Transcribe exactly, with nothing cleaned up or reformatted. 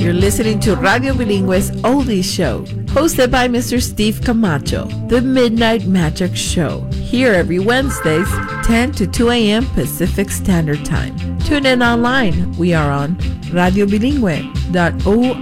You're listening to Radio Bilingüe's Oldies Show, hosted by Mister Steve Camacho, the Midnight Magic Show, here every Wednesdays, ten to two a.m. Pacific Standard Time. Tune in online. We are on radio bilingüe dot org.